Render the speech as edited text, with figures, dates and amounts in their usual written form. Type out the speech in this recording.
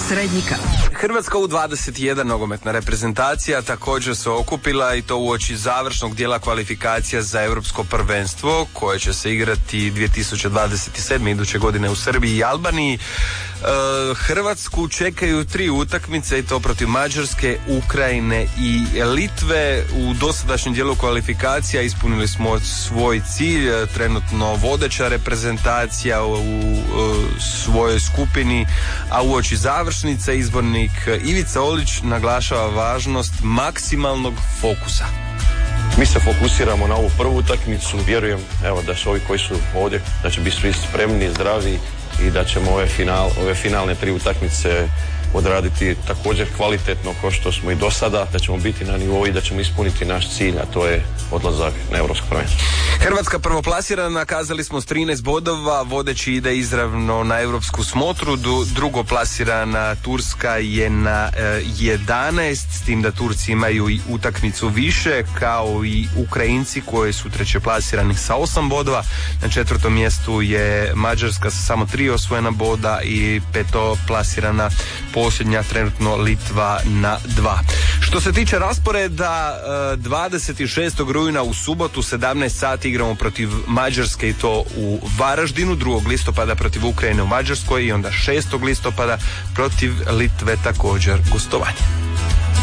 srednjika. Hrvatska U21 nogometna reprezentacija također se okupila i to uoči završnog dijela kvalifikacija za europsko prvenstvo koje će se igrati 2027. iduće godine u Srbiji i Albaniji. Hrvatsku čekaju 3 utakmice i to protiv Mađarske, Ukrajine i Litve. U dosadašnjem dijelu kvalifikacija ispunili smo svoj cilj, trenutno vodeća reprezentacija u svojoj skupini, a uoči završnice izbornik Ivica Olić naglašava važnost maksimalnog fokusa. Mi se fokusiramo na ovu prvu utakmicu, vjerujem da su ovi koji su ovdje, da će biti svi spremni, zdravi i da ćemo ove finalne 3 utakmice odraditi također kvalitetno kao što smo i do sada, da ćemo biti na nivou i da ćemo ispuniti naš cilj, a to je odlazak na europsko prvenstvo. Hrvatska prvoplasirana, kazali smo s 13 bodova, vodeći ide izravno na europsku smotru, drugo plasirana Turska je na 11, s tim da Turci imaju i utakmicu više, kao i Ukrajinci koji su treće plasirani sa 8 bodova. Na 4. mjestu je Mađarska sa samo 3 osvojena boda i peto plasirana posljednja trenutno Litva na 2. Što se tiče rasporeda, 26. rujna u subotu 17 sati igramo protiv Mađarske i to u Varaždinu, 2. listopada protiv Ukrajine u Mađarskoj i onda 6. listopada protiv Litve također gostovanje.